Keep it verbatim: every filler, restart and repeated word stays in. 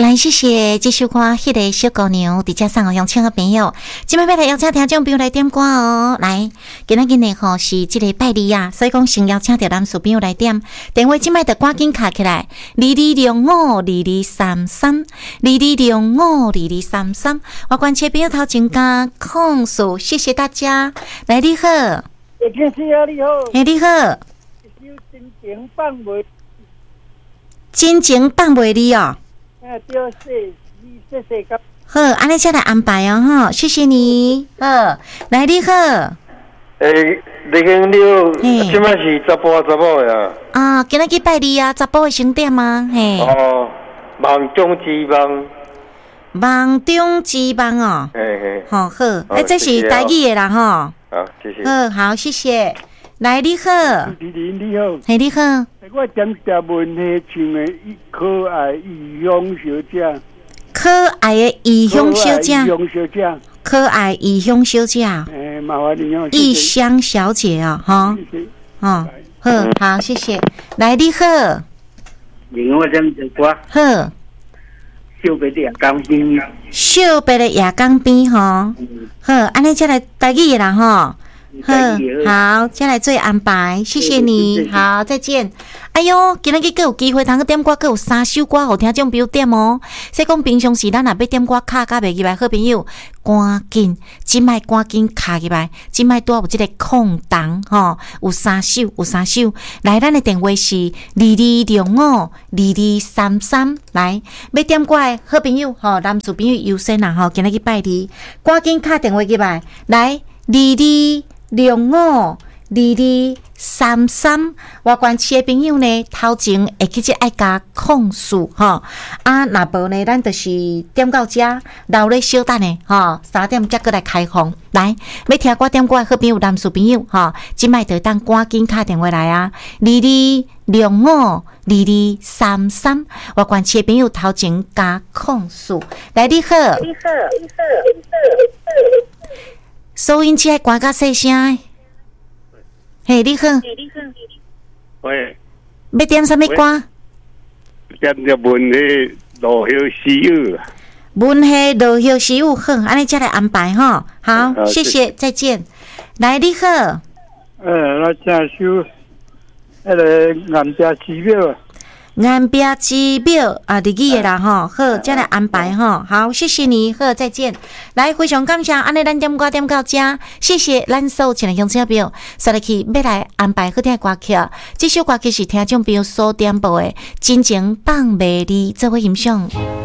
来，谢谢继续看迄个小姑娘伫遮送互乡亲的朋友，今摆要来邀请听众朋友来点歌哦。来，今仔日呢吼是即个拜日啊，所以讲先邀请着男士朋友来点电话，今摆着赶紧卡起来，二二六五二二三三，二二六五二二三三。我关切朋友头前加控诉，谢谢大家。来，你好， 会听是啊，你好， 嘿，你好， 一首真情放袂， 真情放袂离哦。 啊，对，谢谢谢谢。 好，安尼才来安排哦，吼，谢谢你。好，来，你好。 诶，你跟你好，即摆是查甫查某呀？ 啊，今仔日拜日啊，查甫的升点啊，嘿。 哦，梦中之梦。 梦中之梦哦。 嘿嘿。 好好，哎，这是台语的啦，吼。 好，谢谢。 好好，谢谢。来，你好。 李林，你好。 嘿，你好。 我点点问题唱的可爱异乡小姐。 可爱的异乡小姐。 异乡小姐。 可爱异乡小姐。 哎，麻烦你哦。 异乡小姐哦，哈。 谢谢。 哦，好好，谢谢。来，你好。 另外点一歌。 好。 小白的夜江边。 小白的夜江边吼。好，安尼才来台语的啦，吼。好，好，再来做安排，谢谢你，好，再见。哎哟，今仔日阁有机会通去点歌，阁有三首歌，互听众朋友点哦。说讲平常时咱若要点歌卡甲袂入来，好朋友赶紧，即摆赶紧卡入来，即摆拄有即个空档吼，有三首，有三首。来，咱的电话是二二六五二二三三，来，要点歌的好朋友吼，男士朋友优先啦吼，今仔日拜日，赶紧卡电话入来，来，二二。六五二二三三，我关市的朋友呢，头前会去即爱加控诉吼，啊，若无呢，咱就是点到遮，留咧小等呢，吼，三点才过来开放。来，要听歌点歌的好朋友、男士朋友，吼，即摆就当赶紧打电话来啊，二二六五二二三三，我关市的朋友头前加控诉。来，你好，你好，你好，你好。收音机爱关较细声。嘿，你好。 喂。 要点啥物歌？ 点点问迄落叶私语。 问迄落叶私语，好，安尼才来安排吼。好，好谢谢，再见。来，你好。 呃，我唱首迄个岩壁之庙。 岩壁之庙啊，日语的啦吼，好，再来安排吼，好，谢谢你，好，再见。来，非常感谢，安尼咱点歌点到这，谢谢咱所有亲爱乡亲朋友，刷入去要来安排好听的歌曲，这首歌曲是听众朋友所点播的，真情放袂离，做伙欣赏。